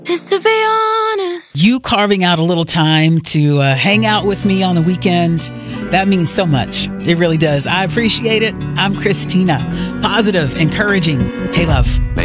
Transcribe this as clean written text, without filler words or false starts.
is to be honest. You carving out a little time to hang out with me on the weekend, that means so much. It really does. I appreciate it. I'm Christina. Positive, encouraging. Hey, love.